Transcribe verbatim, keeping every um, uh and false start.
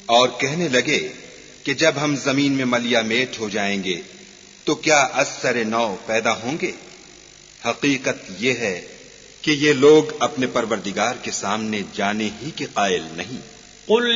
और कहने लगे कि जब हम जमीन में मलिया मेट हो जाएंगे तो क्या असर नौ पैदा होंगे। हकीकत यह है कि ये लोग अपने परवरदिगार के सामने जाने ही के कायल नहीं।